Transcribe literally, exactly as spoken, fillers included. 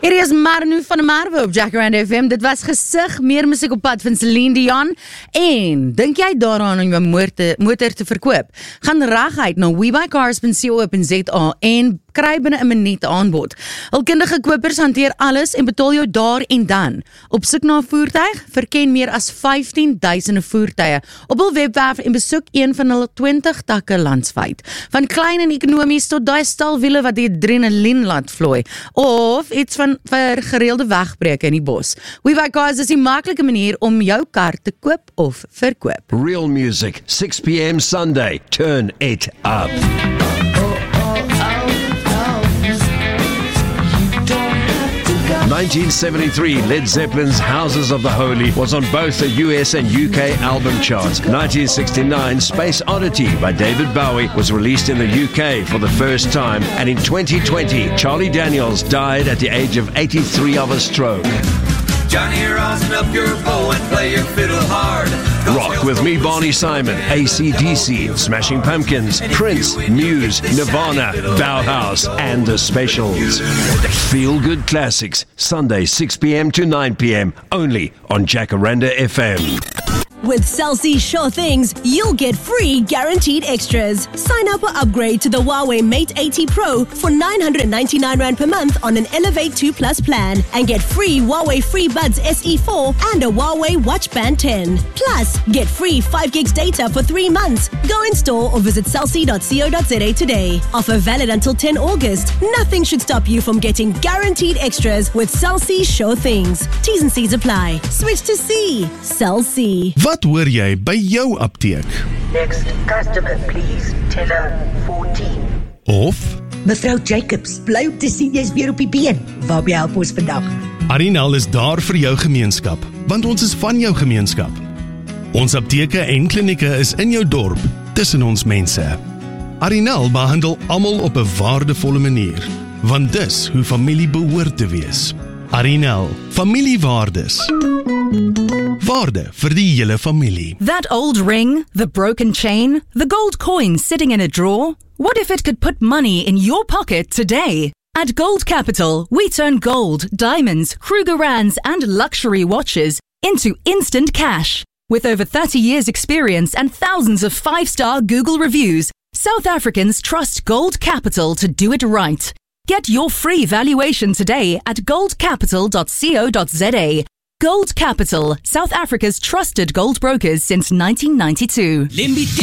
Hier is Marnu van der Marwe op Jacaranda F M. Dit was gesig, meer musiek op pad van Celine Dion. En, dink jy daaraan om jou motor, motor te verkoop? Gaan reguit na webuycars dot co dot za en kry binne 'n minuut aanbod. Hul kundige kopers hanteer alles en betaal jou daar en dan. Op soek na 'n voertuig, verken meer as vyftien duisend voertuie op hul webwerf en besoek een van hul twintig takke landwyd. Van klein en ekonomies tot daai stalwiele wat die adrenalien laat vloei, of iets van vir gereelde wegbreuke in die bos. WeBuyCars is die maklike manier om jou kar te koop of verkoop. Real music, six p m Sunday. Turn it up. nineteen seventy-three, Led Zeppelin's Houses of the Holy was on both the U S and U K album charts. nineteen sixty-nine, Space Oddity by David Bowie was released in the U K for the first time, and in twenty twenty, Charlie Daniels died at the age of eighty-three of a stroke. Johnny, rosin up your bow and play your fiddle hard. Rock with me, Barney Simon, A C D C, Smashing Pumpkins, Prince, Muse, Nirvana, Bauhaus, and The Specials. Feel Good Classics, Sunday six p m to nine p m, only on Jacaranda F M. With Cell C Sure Things, you'll get free guaranteed extras. Sign up or upgrade to the Huawei Mate eighty Pro for nine hundred ninety-nine rand per month on an Elevate two Plus plan and get free Huawei FreeBuds S E four and a Huawei Watch Band ten. Plus, get free five gigs data for three months. Go in store or visit cell c dot co dot za today. Offer valid until ten August. Nothing should stop you from getting guaranteed extras with Cell C Sure Things. T's and C's apply. Switch to C. Cell C. Wat hoor jy by jou apteek? Next customer, please. Teller fourteen. Of Mevrou Jacobs, bly op te sien jy's weer op die been. Waarmee help ons vandag? Arinal is daar vir jou gemeenskap, want ons is van jou gemeenskap. Ons apteke en klinieke is in jou dorp, tussen ons mense. Arinal behandel almal op 'n waardevolle manier, want dis hoe familie behoort te wees. Arinal, familiewaardes. Waarde vir die hele familie. That old ring, the broken chain, the gold coin sitting in a drawer. What if it could put money in your pocket today? At Gold Capital, we turn gold, diamonds, Krugerrands and luxury watches into instant cash. With over thirty years experience and thousands of five-star Google reviews, South Africans trust Gold Capital to do it right. Get your free valuation today at gold capital dot co dot za. Gold Capital, South Africa's trusted gold brokers since nineteen ninety-two.